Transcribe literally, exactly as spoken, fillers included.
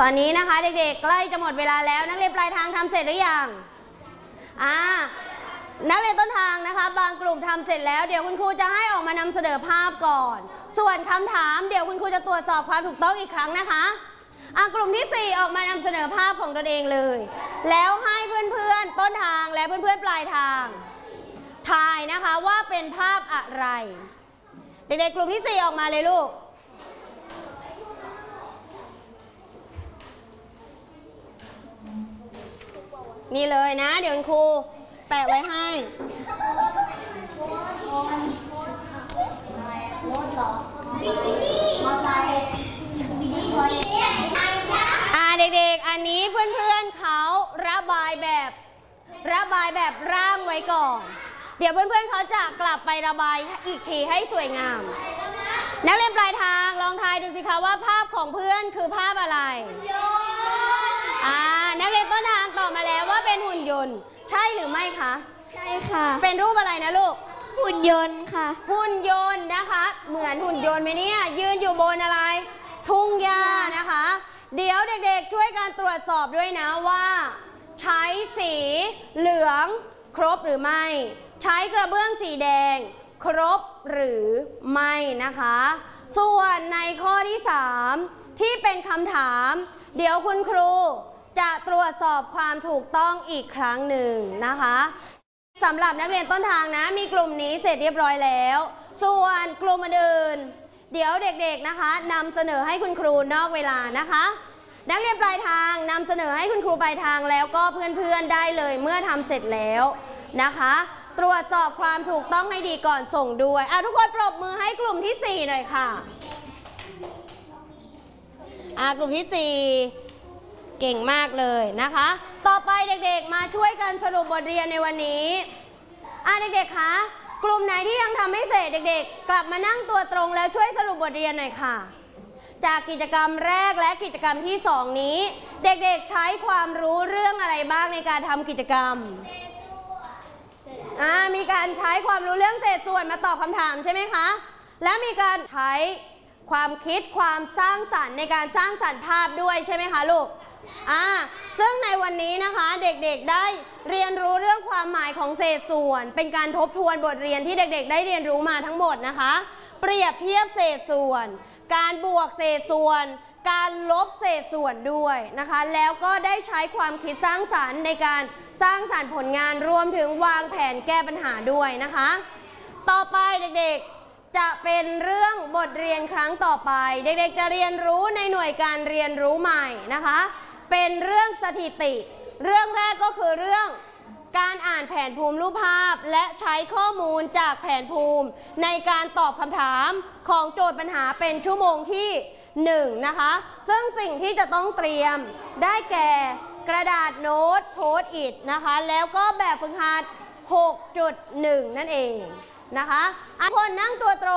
อนนี้นะคะเด็กๆใกล้จะหมดเวลาแล้วนักเรียนปลายทางทำเสร็จหรือยังอ่านักเรียนต้นทางนะคะบางกลุ่มทำเสร็จแล้วเดี๋ยวคุณครูจะให้ออกมานำเสนอภาพก่อนส่วนคำถามเดี๋ยวคุณครูจะตรวจสอบความถูกต้องอีกครั้งนะคะอ่ะกลุ่มที่สี่ออกมานำเสนอภาพของตนเองเลยแล้วให้เพื่อนๆต้นทางและเพื่อนๆปลายทางทายนะคะว่าเป็นภาพอะไรเด็กๆกลุ่มที่สี่ออกมาเลยลูกนี่เลยนะเดี๋ยวคุณครูแปะไว้ให้อ่าเด็กๆอันนี้เพื่อนๆเขาระบายแบบระบายแบบร่างไว้ก่อนเดี๋ยวเพื่อนๆเขาจะกลับไประบายอีกทีให้สวยงามนักเรียนปลายทางลองทายดูสิคะว่าภาพของเพื่อนคือภาพอะไรอ่านักเรียนต้นทางตอบมาแล้วว่าเป็นหุ่นยนต์ใช่หรือไม่คะใช่ค่ะเป็นรูปอะไรนะลูกหุ่นยนต์ค่ะหุ่นยนต์นะคะเหมือนหุ่นยนต์ไหมเนี่ยยืนอยู่บนอะไรทุ่งหญ้านะคะเดี๋ยวเด็กๆช่วยกันตรวจสอบด้วยนะว่าใช้สีเหลืองครบหรือไม่ใช้กระเบื้องสีแดงครบหรือไม่นะคะส่วนในข้อที่สามที่เป็นคำถามเดี๋ยวคุณครูจะตรวจสอบความถูกต้องอีกครั้งหนึ่งนะคะสำหรับนักเรียนต้นทางนะมีกลุ่มนี้เสร็จเรียบร้อยแล้วส่วนกลุ่มอื่นเดี๋ยวเด็กๆนะคะนำเสนอให้คุณครูนอกเวลานะคะนักเรียนปลายทางนำเสนอให้คุณครูปลายทางแล้วก็เพื่อนๆได้เลยเมื่อทำเสร็จแล้วนะคะตรวจสอบความถูกต้องให้ดีก่อนส่งด้วยอ่ะทุกคนปรบมือให้กลุ่มที่สี่หน่อยค่ะอ่ะกลุ่มที่สี่เก่งมากเลยนะคะต่อไปเด็กๆมาช่วยกันสรุปบทเรียนในวันนี้อ่ะเด็กๆคะกลุ่มไหนที่ยังทำไม่เสร็จเด็กๆกลับมานั่งตัวตรงแล้วช่วยสรุปบทเรียนหน่อยค่ะจากกิจกรรมแรกและกิจกรรมที่สองนี้เด็กๆใช้ความรู้เรื่องอะไรบ้างในการทำกิจกรรมอ่ามีการใช้ความรู้เรื่องเศษส่วนมาตอบคำถามใช่ไหมคะและมีการใช้ความคิดความสร้างสรรค์ในการสร้างสรรค์ภาพด้วยใช่ไหมคะลูกอ่าซึ่งในวันนี้นะคะเด็กๆได้เรียนรู้เรื่องความหมายของเศษส่วนเป็นการทบทวนบทเรียนที่เด็กๆได้เรียนรู้มาทั้งหมดนะคะเปรียบเทียบเศษส่วนการบวกเศษส่วนการลบเศษส่วนด้วยนะคะแล้วก็ได้ใช้ความคิดสร้างสรรค์ในการสร้างสรรค์ผลงานรวมถึงวางแผนแก้ปัญหาด้วยนะคะต่อไปเด็กๆจะเป็นเรื่องบทเรียนครั้งต่อไปเด็กๆจะเรียนรู้ในหน่วยการเรียนรู้ใหม่นะคะเป็นเรื่องสถิติเรื่องแรกก็คือเรื่องการอ่านแผนภูมิรูปภาพและใช้ข้อมูลจากแผนภูมิในการตอบคำถามของโจทย์ปัญหาเป็นชั่วโมงที่หนึ่งนะคะซึ่งสิ่งที่จะต้องเตรียมได้แก่กระดาษโน้ตโพสต์อิทนะคะแล้วก็แบบฝึกหัด หกจุดหนึ่ง นั่นเองนะคะทุกคนนั่งตัวตรง